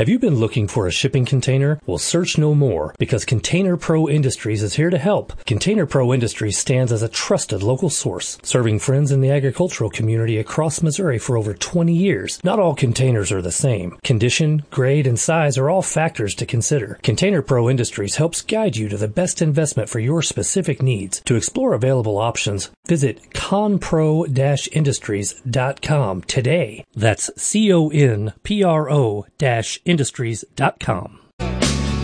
Have you been looking for a shipping container? Well, search no more, because Container Pro Industries is here to help. Container Pro Industries stands as a trusted local source, serving friends in the agricultural community across Missouri for over 20 years. Not all containers are the same. Condition, grade, and size are all factors to consider. Container Pro Industries helps guide you to the best investment for your specific needs. To explore available options, visit conpro-industries.com today. That's CONPRO-industries.com.